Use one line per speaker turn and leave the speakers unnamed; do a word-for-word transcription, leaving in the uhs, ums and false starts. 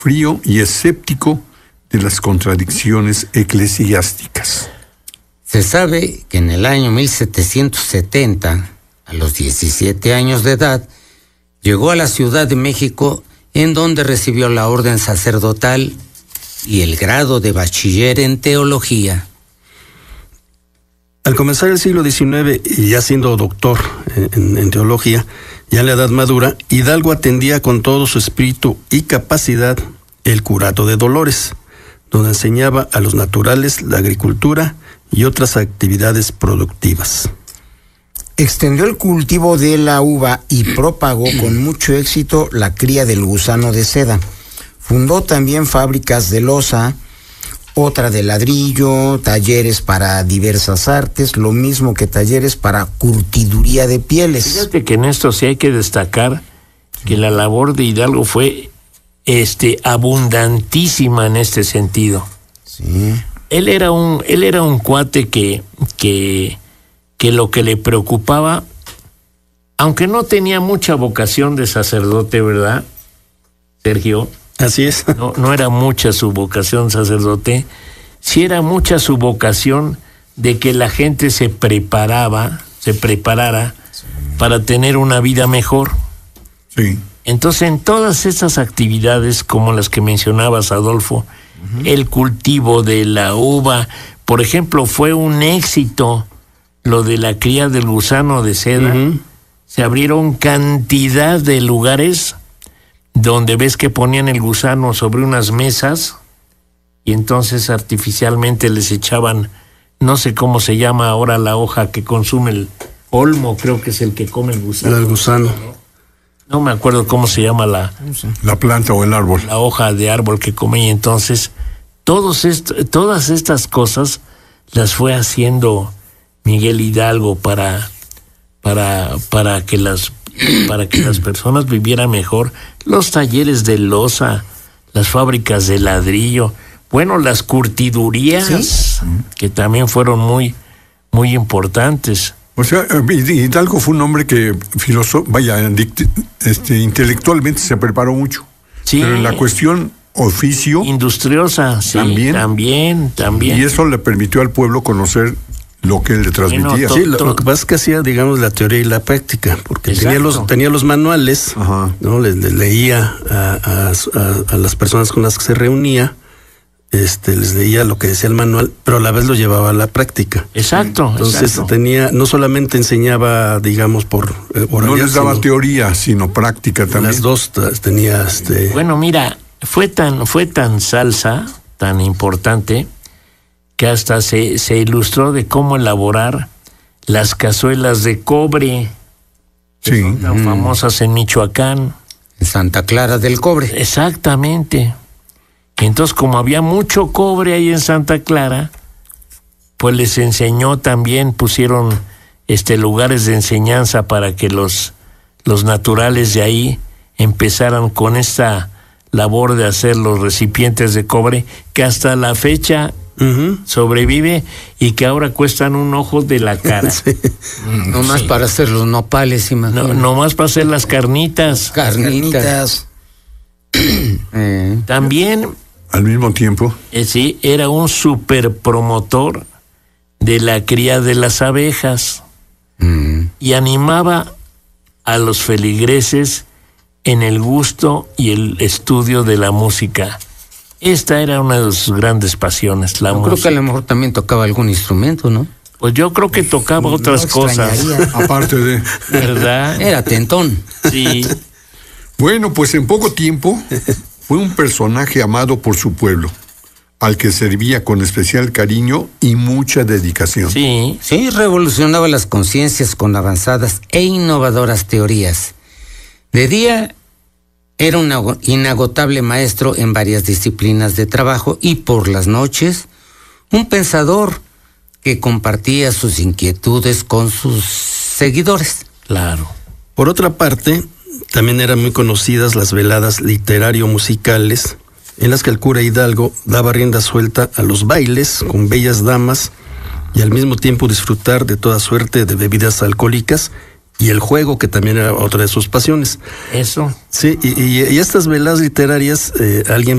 frío y escéptico de las contradicciones eclesiásticas.
Se sabe que en el año mil setecientos setenta, a los diecisiete años de edad, llegó a la Ciudad de México, en donde recibió la orden sacerdotal y el grado de bachiller en teología.
Al comenzar el siglo diecinueve, y ya siendo doctor en, en teología, ya en la edad madura, Hidalgo atendía con todo su espíritu y capacidad el curato de dolores, donde enseñaba a los naturales la agricultura y otras actividades productivas.
Extendió el cultivo de la uva y propagó con mucho éxito la cría del gusano de seda. Fundó también fábricas de loza, otra de ladrillo, talleres para diversas artes, lo mismo que talleres para curtiduría de pieles.
Fíjate que en esto sí hay que destacar que la labor de Hidalgo fue este abundantísima en este sentido.
Sí.
Él era un él era un cuate que que que lo que le preocupaba, aunque no tenía mucha vocación de sacerdote, ¿verdad, Sergio?
Así es.
No, no era mucha su vocación sacerdote, sí era mucha su vocación de que la gente se preparaba, se preparara para tener una vida mejor.
Sí.
Entonces, en todas estas actividades, como las que mencionabas, Adolfo, uh-huh. el cultivo de la uva, por ejemplo, fue un éxito lo de la cría del gusano de seda. Uh-huh. Se abrieron cantidad de lugares donde ves que ponían el gusano sobre unas mesas y entonces artificialmente les echaban, no sé cómo se llama ahora la hoja que consume el olmo, creo que es el que come el gusano.
El gusano.
¿No? No me acuerdo cómo se llama la...
La planta o el árbol.
La hoja de árbol que come, y entonces todos est- todas estas cosas las fue haciendo Miguel Hidalgo para, para, para, que las, para que las personas vivieran mejor. Los talleres de loza, las fábricas de ladrillo, bueno, las curtidurías, ¿sí? que también fueron muy, muy importantes.
O sea, Hidalgo fue un hombre que filósofo, vaya, este, intelectualmente se preparó mucho.
Sí.
Pero en la cuestión oficio...
Industriosa, sí,
también.
También, también.
Y eso le permitió al pueblo conocer lo que él le transmitía.
Bueno, to,
sí, lo, lo que pasa es que hacía, digamos, la teoría y la práctica, porque tenía los, tenía los manuales,
Ajá.
¿no? Le, le leía a, a, a, a las personas con las que se reunía, este, les leía lo que decía el manual, pero a la vez lo llevaba a la práctica.
Exacto.
Entonces
exacto.
tenía, no solamente enseñaba, digamos, por eh,
no les daba sino teoría, sino práctica también.
Las dos tenía, este.
Bueno, mira, fue tan, fue tan salsa, tan importante, que hasta se, se ilustró de cómo elaborar las cazuelas de cobre, que
sí.
son tan mm. famosas en Michoacán.
En Santa Clara del Cobre.
Exactamente. Entonces, como había mucho cobre ahí en Santa Clara, pues les enseñó también, pusieron este lugares de enseñanza para que los, los naturales de ahí empezaran con esta labor de hacer los recipientes de cobre, que hasta la fecha uh-huh. sobrevive y que ahora cuestan un ojo de la cara.
Sí. No más sí. para hacer los nopales, imagínate.
No, no más para hacer las carnitas.
Carnitas.
eh. También...
Al mismo tiempo.
Eh, sí, era un super promotor de la cría de las abejas mm. y animaba a los feligreses en el gusto y el estudio de la música. Esta era una de sus grandes pasiones, la
yo
música.
Creo que a lo mejor también tocaba algún instrumento, ¿no?
Pues yo creo que tocaba no, otras no cosas.
Aparte de...
¿Verdad?
Era tentón.
Sí.
Bueno, pues en poco tiempo fue un personaje amado por su pueblo, al que servía con especial cariño y mucha dedicación.
Sí.
Sí, revolucionaba las conciencias con avanzadas e innovadoras teorías. De día era un inagotable maestro en varias disciplinas de trabajo, y por las noches un pensador que compartía sus inquietudes con sus seguidores.
Claro.
Por otra parte, también eran muy conocidas las veladas literario-musicales, en las que el cura Hidalgo daba rienda suelta a los bailes con bellas damas y al mismo tiempo disfrutar de toda suerte de bebidas alcohólicas y el juego, que también era otra de sus pasiones.
Eso.
Sí, y, y, y estas veladas literarias, eh, alguien